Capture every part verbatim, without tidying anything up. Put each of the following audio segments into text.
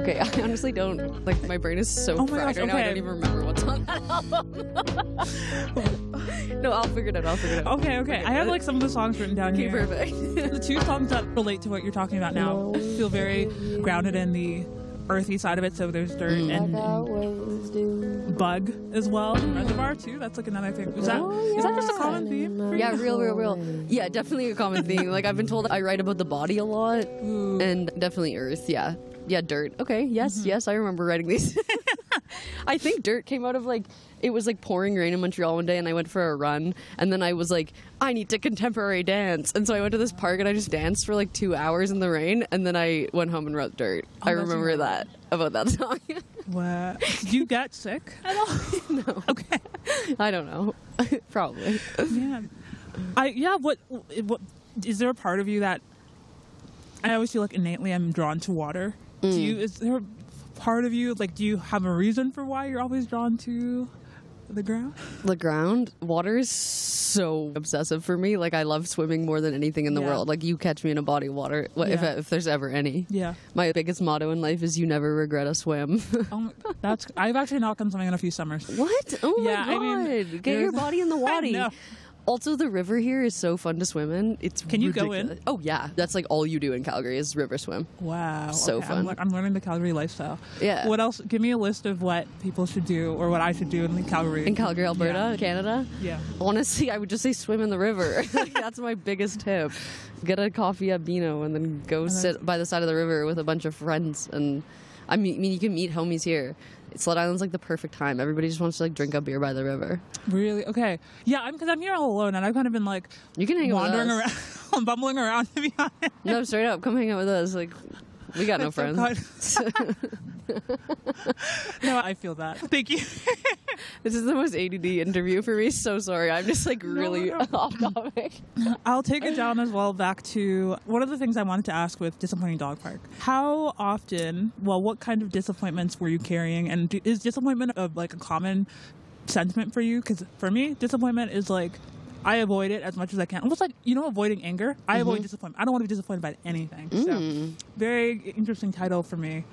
Okay, I honestly don't, like, my brain is so Oh my fried gosh, right now, I okay. don't even remember what's on that album. No, I'll figure it out, I'll figure it out. Okay, okay. I have like some of the songs written down Okay, here. perfect. The two songs that relate to what you're talking about now feel very grounded in the earthy side of it. So there's Dirt Mm. and, and Bug as well. And Reservoir too. That's like another thing. Is that is that just a common theme for you? Yeah, real, real, real. Yeah, definitely a common theme. Like, I've been told I write about the body a lot, Ooh. and definitely Earth, yeah. Yeah, Dirt. Okay, yes, Mm-hmm. yes, I remember writing these. I think Dirt came out of, like, it was like pouring rain in Montreal one day, and I went for a run, and then I was like, I need to contemporary dance. And so I went to this park, and I just danced for like two hours in the rain, and then I went home and wrote Dirt. Oh, I that's remember incredible. that, about that song. What? Did you get sick at all? No. Okay. I don't know. Probably. Man. I yeah. What what is there a part of you that I always feel like innately I'm drawn to water? Do you? Is there a part of you like? Do you have a reason for why you're always drawn to the ground? The ground, water is so obsessive for me. Like, I love swimming more than anything in the Yeah. world. Like, you catch me in a body of water, wh- if, Yeah. if there's ever any. Yeah. My biggest motto in life is you never regret a swim. Oh, my, that's. I've actually not done something in a few summers. What? Oh Yeah, my I god. mean, Get your there's- body in the I water. know. Also, the river here is so fun to swim in. It's Can you go in? ridiculous. Oh yeah, that's like all you do in Calgary is river swim. Wow. So okay. fun. I'm, le- I'm learning the Calgary lifestyle. Yeah. What else? Give me a list of what people should do or what I should do in Calgary. In Calgary, Alberta, Canada. Yeah. Honestly, I would just say swim in the river. Like, that's my biggest tip. Get a coffee at Beano and then go then- sit by the side of the river with a bunch of friends. And I mean, I mean, you can meet homies here. Sled Island's like the perfect time. Everybody just wants to like drink a beer by the river. Really? Okay. Yeah, I'm because I'm here all alone and I've kind of been like You can hang out with wandering us. around, bumbling around to be honest. No, straight up, come hang out with us. Like, we got no So friends. No, I feel that. Thank you. This is the most A D D interview for me. So sorry. I'm just like really no, no. off topic. I'll take it down as well back to one of the things I wanted to ask with Disappointing Dog Park. How often, well, what kind of disappointments were you carrying? And do, is disappointment of like a common sentiment for you? Because for me, disappointment is like, I avoid it as much as I can. Almost like, you know, avoiding anger. I Mm-hmm. avoid disappointment. I don't want to be disappointed by anything. Mm. So, very interesting title for me.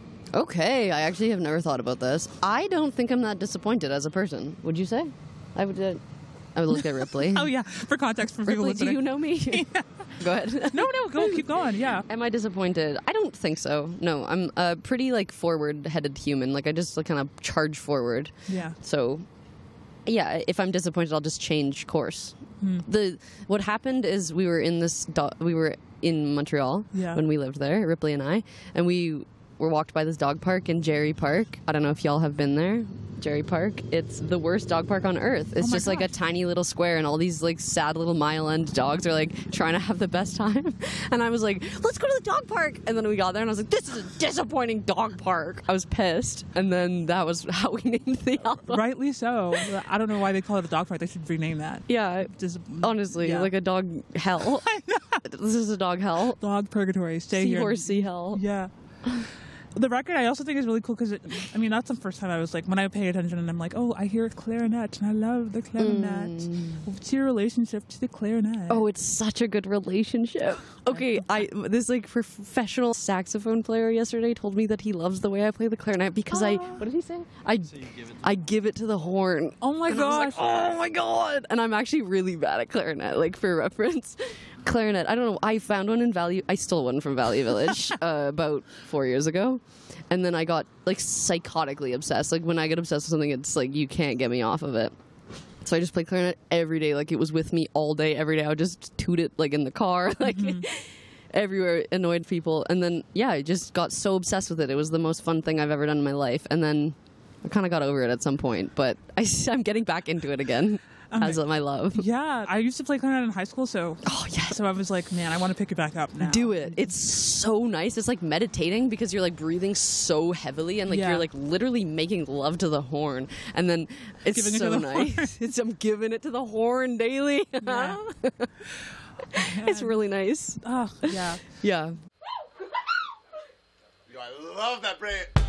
Okay, I actually have never thought about this. I don't think I'm that disappointed as a person. Would you say? I would. Uh, I would look at Ripley. Oh, yeah. For context, for people Ripley, do listening. you know me? Go ahead. No, no, go, keep going. Yeah. Am I disappointed? I don't think so. No, I'm a pretty like forward-headed human. Like I just like kind of charge forward. Yeah. So, yeah, if I'm disappointed, I'll just change course. Hmm. The what happened is we were in this do- we were in Montreal Yeah. when we lived there, Ripley and I, and we were walked by this dog park in Jerry Park. I don't know if y'all have been there. Jerry Park. It's the worst dog park on earth. It's Oh my just like a gosh. tiny little square, and all these like sad little mile end dogs are like trying to have the best time. And I was like, let's go to the dog park. And then we got there, and I was like, this is a disappointing dog park. I was pissed. And then that was how we named the album. Rightly so. I don't know why they call it a dog park. They should rename that. Yeah. Just Honestly, Yeah. like a dog hell. This is a dog hell. dog purgatory. Stay here. Seahorse sea hell. Yeah. The record I also think is really cool because, I mean, that's the first time I was like, when I pay attention and I'm like, oh, I hear clarinet and I love the clarinet. What's your relationship to the clarinet? Oh, it's such a good relationship. Okay, I this like professional saxophone player yesterday told me that he loves the way I play the clarinet because I what did he say? I I give it to the horn. Oh my And I was gosh. like, oh my god! And I'm actually really bad at clarinet. Like for reference, clarinet. I don't know. I found one in Value. I stole one from Value Village uh, about four years ago, and then I got like psychotically obsessed. Like when I get obsessed with something, it's like you can't get me off of it. So I just played clarinet every day, like it was with me all day, every day. I would just toot it like in the car, like everywhere, annoyed people. And then, yeah, I just got so obsessed with it. It was the most fun thing I've ever done in my life. And then I kind of got over it at some point, but I, I'm getting back into it again as my love. Yeah. I used to play clarinet in high school, so Oh, yes. so I was like, man, I want to pick it back up now. Do it. It's so nice. It's like meditating because you're like breathing so heavily and like Yeah. you're like literally making love to the horn. And then it's Giving it to so the nice. It's, I'm giving it to the horn daily. Yeah. It's really nice. Oh, yeah. Yeah. Yo, I love that brain.